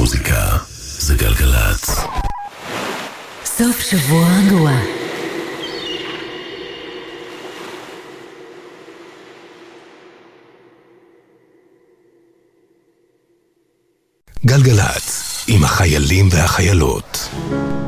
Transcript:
מוזיקה זה גלגלצ. סוף שבוע רגוע. גלגלצ עם החיילים והחיילות.